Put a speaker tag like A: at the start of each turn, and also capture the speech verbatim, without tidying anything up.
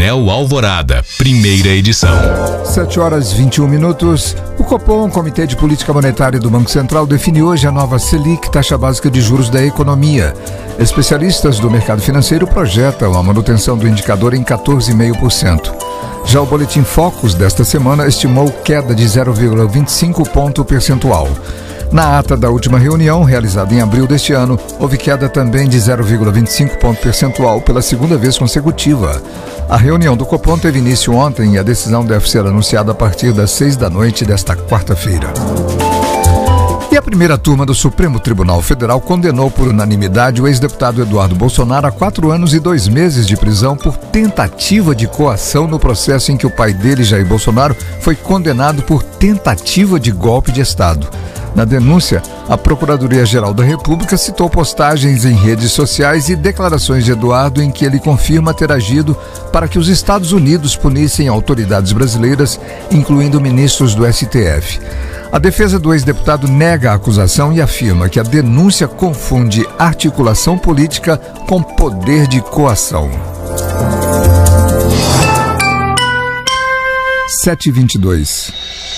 A: Painel Alvorada, primeira edição.
B: sete horas e vinte e um minutos. O Copom, Comitê de Política Monetária do Banco Central, definiu hoje a nova Selic, taxa básica de juros da economia. Especialistas do mercado financeiro projetam a manutenção do indicador em quatorze vírgula cinco por cento. Já o Boletim Focus desta semana estimou queda de zero vírgula vinte e cinco ponto percentual. Na ata da última reunião, realizada em abril deste ano, houve queda também de zero vírgula vinte e cinco ponto percentual pela segunda vez consecutiva. A reunião do Copom teve início ontem e a decisão deve ser anunciada a partir das seis da noite desta quarta-feira. E a primeira turma do Supremo Tribunal Federal condenou por unanimidade o ex-deputado Eduardo Bolsonaro a quatro anos e dois meses de prisão por tentativa de coação no processo em que o pai dele, Jair Bolsonaro, foi condenado por tentativa de golpe de Estado. Na denúncia, a Procuradoria-Geral da República citou postagens em redes sociais e declarações de Eduardo em que ele confirma ter agido para que os Estados Unidos punissem autoridades brasileiras, incluindo ministros do S T F. A defesa do ex-deputado nega a acusação e afirma que a denúncia confunde articulação política com poder de coação. sete e vinte e dois.